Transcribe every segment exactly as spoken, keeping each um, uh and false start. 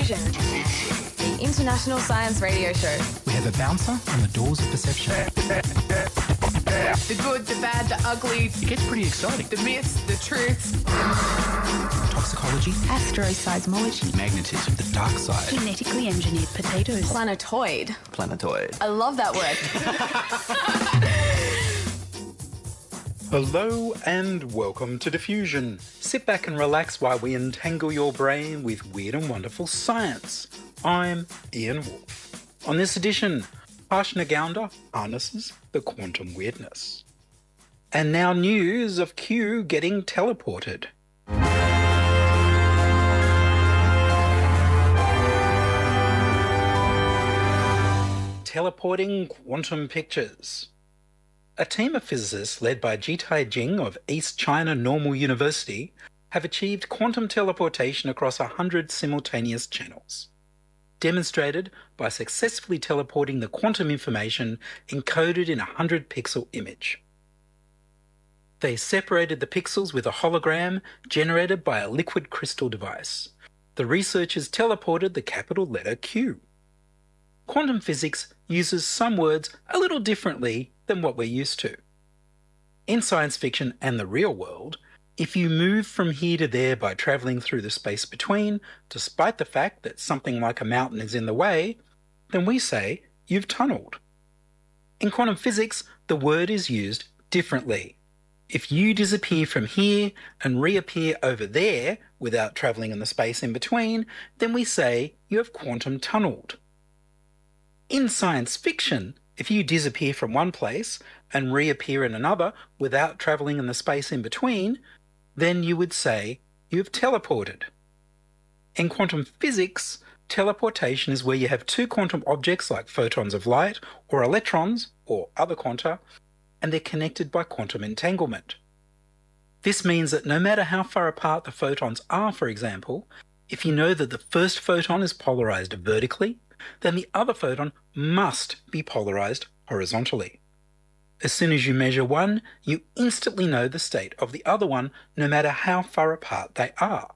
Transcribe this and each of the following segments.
Diffusion, the international science radio show. We have a bouncer on the doors of perception. The good, the bad, the ugly. It gets pretty exciting. The myths, the truths. Toxicology. Astroseismology. Magnetism. The dark side. Genetically engineered potatoes. Planetoid. Planetoid. I love that word. Hello and welcome to Diffusion. Sit back and relax while we entangle your brain with weird and wonderful science. I'm Ian Wolfe. On this edition, Harshna Gaunda harnesses the quantum weirdness. And now news of Q getting teleported. Teleporting quantum pictures. A team of physicists led by Jitai Jing of East China Normal University have achieved quantum teleportation across one hundred simultaneous channels, demonstrated by successfully teleporting the quantum information encoded in a one hundred pixel image. They separated the pixels with a hologram generated by a liquid crystal device. The researchers teleported the capital letter Q. Quantum physics uses some words a little differently than what we're used to. In science fiction and the real world, if you move from here to there by travelling through the space between, despite the fact that something like a mountain is in the way, then we say you've tunnelled. In quantum physics, the word is used differently. If you disappear from here and reappear over there without travelling in the space in between, then we say you have quantum tunnelled. In science fiction, if you disappear from one place and reappear in another without travelling in the space in between, then you would say you've teleported. In quantum physics, teleportation is where you have two quantum objects like photons of light or electrons or other quanta, and they're connected by quantum entanglement. This means that no matter how far apart the photons are, for example, if you know that the first photon is polarised vertically, then the other photon must be polarised horizontally. As soon as you measure one, you instantly know the state of the other one, no matter how far apart they are.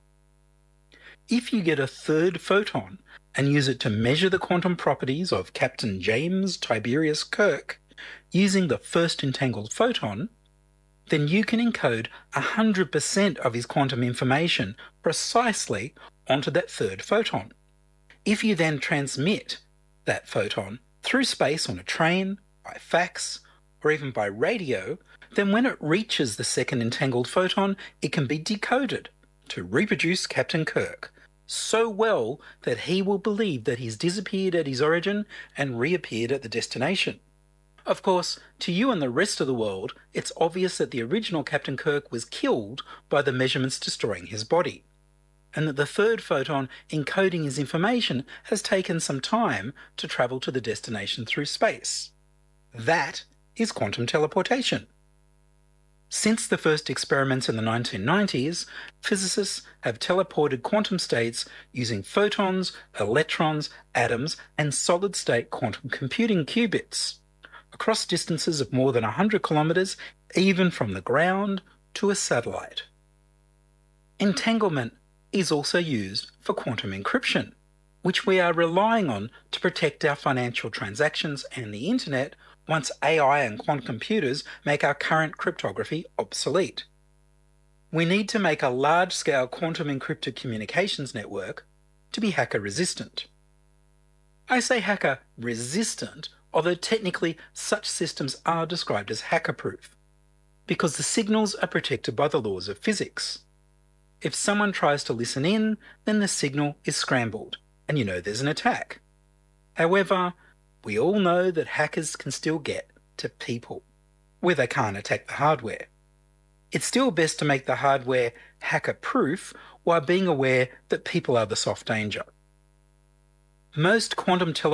If you get a third photon and use it to measure the quantum properties of Captain James Tiberius Kirk using the first entangled photon, then you can encode one hundred percent of his quantum information precisely onto that third photon. If you then transmit that photon through space on a train, by fax, or even by radio, then when it reaches the second entangled photon, it can be decoded to reproduce Captain Kirk so well that he will believe that he's disappeared at his origin and reappeared at the destination. Of course, to you and the rest of the world, it's obvious that the original Captain Kirk was killed by the measurements destroying his body, and that the third photon encoding his information has taken some time to travel to the destination through space. That is quantum teleportation. Since the first experiments in the nineteen nineties, physicists have teleported quantum states using photons, electrons, atoms, and solid-state quantum computing qubits across distances of more than one hundred kilometres, even from the ground to a satellite. Entanglement is also used for quantum encryption, which we are relying on to protect our financial transactions and the internet once A I and quantum computers make our current cryptography obsolete. We need to make a large-scale quantum encrypted communications network to be hacker-resistant. I say hacker-resistant, although technically such systems are described as hacker-proof, because the signals are protected by the laws of physics. If someone tries to listen in, then the signal is scrambled, and you know there's an attack. However, we all know that hackers can still get to people, where they can't attack the hardware. It's still best to make the hardware hacker-proof while being aware that people are the soft danger. Most quantum tele-